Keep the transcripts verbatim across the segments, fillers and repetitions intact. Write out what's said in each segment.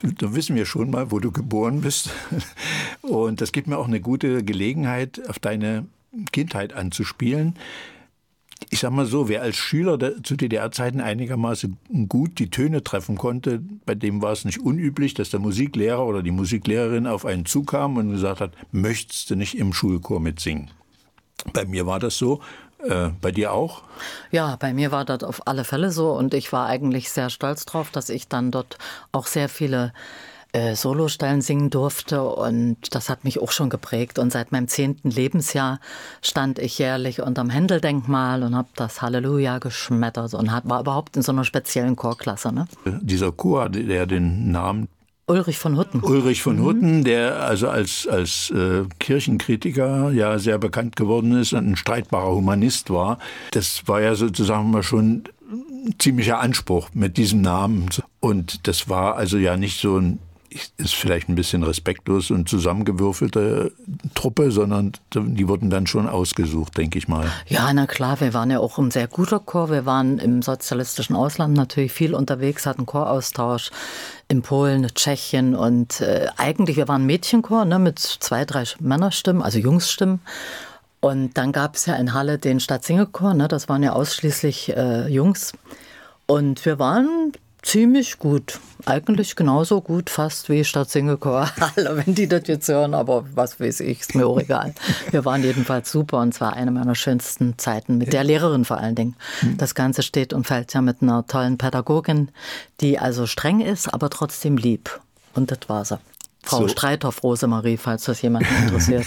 da wissen wir schon mal, wo du geboren bist. Und das gibt mir auch eine gute Gelegenheit, auf deine Kindheit anzuspielen. Ich sag mal so, wer als Schüler der, zu D D R-Zeiten einigermaßen gut die Töne treffen konnte, bei dem war es nicht unüblich, dass der Musiklehrer oder die Musiklehrerin auf einen zukam und gesagt hat, möchtest du nicht im Schulchor mitsingen? Bei mir war das so. Äh, bei dir auch? Ja, bei mir war das auf alle Fälle so und ich war eigentlich sehr stolz drauf, dass ich dann dort auch sehr viele äh, Solostellen singen durfte und das hat mich auch schon geprägt und seit meinem zehnten Lebensjahr stand ich jährlich unterm Händel-Denkmal und habe das Halleluja geschmettert und war überhaupt in so einer speziellen Chorklasse. Ne? Dieser Chor, der den Namen Ulrich von Hutten. Ulrich von Hutten, der also als, als äh, Kirchenkritiker ja sehr bekannt geworden ist und ein streitbarer Humanist war. Das war ja sozusagen mal schon ein ziemlicher Anspruch mit diesem Namen. Und das war also ja nicht so ein, ist vielleicht ein bisschen respektlos und zusammengewürfelte Truppe, sondern die wurden dann schon ausgesucht, denke ich mal. Ja, na klar, wir waren ja auch ein sehr guter Chor. Wir waren im sozialistischen Ausland natürlich viel unterwegs, hatten Choraustausch in Polen, Tschechien und äh, eigentlich, wir waren ein Mädchenchor, ne, mit zwei, drei Männerstimmen, also Jungsstimmen. Und dann gab es ja in Halle den Stadtsingelchor, ne, das waren ja ausschließlich äh, Jungs. Und wir waren ziemlich gut. Eigentlich genauso gut fast wie Stadtsingelchor. Alle, wenn die das jetzt hören, aber was weiß ich, ist mir auch egal. Wir waren jedenfalls super und zwar eine meiner schönsten Zeiten mit der Lehrerin vor allen Dingen. Das Ganze steht und fällt ja mit einer tollen Pädagogin, die also streng ist, aber trotzdem lieb. Und das war sie. Frau so. Streithoff, Rosemarie, falls das jemanden interessiert.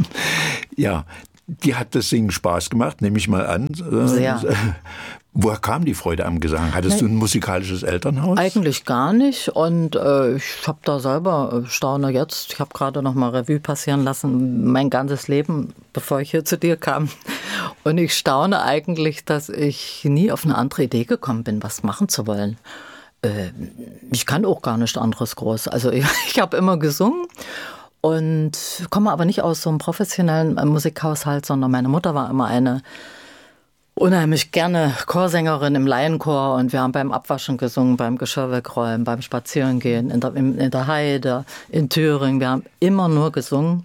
Ja, die hat das Singen Spaß gemacht, nehme ich mal an. Sehr. Woher kam die Freude am Gesang? Hattest Nein. du ein musikalisches Elternhaus? Eigentlich gar nicht und äh, ich habe da selber, äh, staune jetzt, ich habe gerade noch mal Revue passieren lassen, mein ganzes Leben, bevor ich hier zu dir kam. Und ich staune eigentlich, dass ich nie auf eine andere Idee gekommen bin, was machen zu wollen. Äh, ich kann auch gar nichts anderes groß. Also ich, ich habe immer gesungen. Und komme aber nicht aus so einem professionellen Musikhaushalt, sondern meine Mutter war immer eine unheimlich gerne Chorsängerin im Laienchor und wir haben beim Abwaschen gesungen, beim Geschirr wegräumen, beim Spazierengehen, in der, in der Heide, in Thüringen. Wir haben immer nur gesungen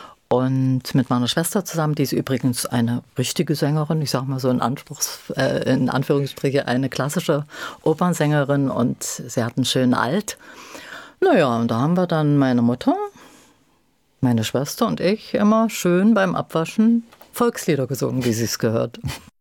und mit meiner Schwester zusammen, die ist übrigens eine richtige Sängerin, ich sage mal so in, Anspruchs, äh, in Anführungsstriche eine klassische Opernsängerin und sie hat einen schönen Alt. Naja, und da haben wir dann meine Mutter, meine Schwester und ich immer schön beim Abwaschen Volkslieder gesungen, wie sie es gehört.